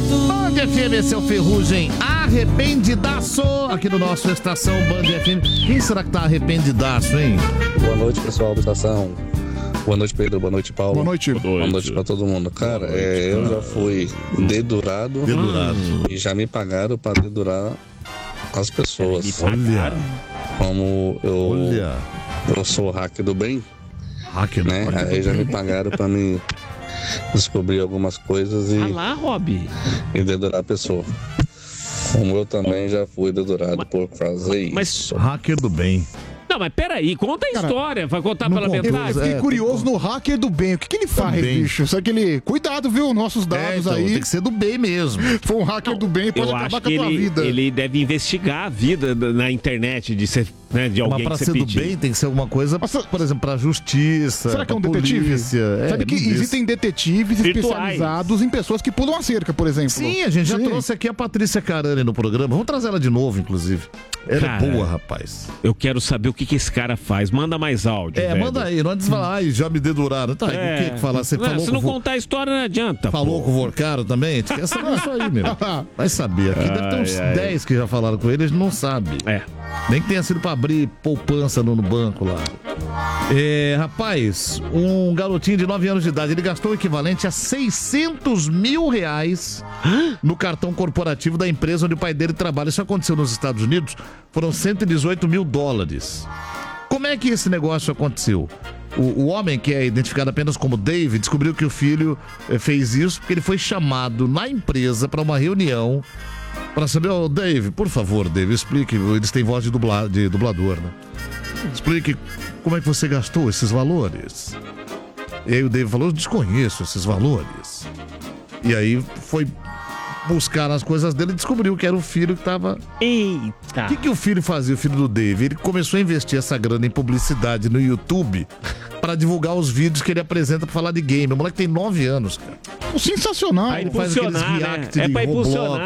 Band FM, esse é o Ferrugem arrependidaço aqui no nosso Estação Band FM. Quem será que tá arrependidaço, hein? Boa noite, pessoal da estação. Boa noite, Pedro. Boa noite, Paulo. Boa noite. Boa noite pra todo mundo. Cara, eu já fui dedurado. E já me pagaram pra dedurar as pessoas. Olha. Como eu sou hacker do bem, né? Aí já me pagaram pra me descobrir algumas coisas e dedurar a pessoa. Como eu também já fui dedurado por fazer isso. Hacker do bem. Não, mas peraí, conta a história. Vai contar pela metade? Eu fiquei curioso no hacker do bem. O que ele faz, bicho? Só que ele... Cuidado, viu? Nossos dados então, aí. tem que ser do bem mesmo. Foi um hacker do bem, pode Eu acabar acho com a que tua vida. ele deve investigar a vida na internet de ser, né, de alguém Mas pra que ser você do pedir. bem tem que ser alguma coisa, por exemplo, pra justiça. Será que é um pra detetive? polícia. Sabe que existem detetives Virtuais. especializados em pessoas que pulam a cerca, por exemplo. Sim, a gente já trouxe aqui a Patrícia Carani no programa. Vamos trazer ela de novo, inclusive. Ela Cara, é boa, rapaz. Eu quero saber o que esse cara faz. Manda mais áudio, velho. Manda aí. Não antes de falar, ai, já me deduraram. Tá, o que falar? Você falou se não contar a história, não adianta. Falou com o Vorcaro também? A gente quer saber isso aí, meu. Vai saber. Aqui deve ter uns 10 que já falaram com ele, eles não sabem. Nem que tenha sido pra abrir poupança no banco lá. Rapaz, um garotinho de 9 anos de idade, ele gastou o equivalente a 600 mil reais no cartão corporativo da empresa onde o pai dele trabalha. Isso aconteceu nos Estados Unidos, foram 118 mil dólares. Como é que esse negócio aconteceu? O homem, que é identificado apenas como Dave, descobriu que o filho fez isso porque ele foi chamado na empresa para uma reunião para saber, Dave, por favor, Dave, explique, eles têm voz de dublador, né? Explique como é que você gastou esses valores. E aí o Dave falou, eu desconheço esses valores. E aí foi buscar as coisas dele e descobriu que era o filho que tava... Eita! O que o filho fazia, o filho do Dave? Ele começou a investir essa grana em publicidade no YouTube para divulgar os vídeos que ele apresenta pra falar de game. O moleque tem 9 anos, cara. Sensacional. Aí ele faz aqueles react É de pra Roblox, impulsionar.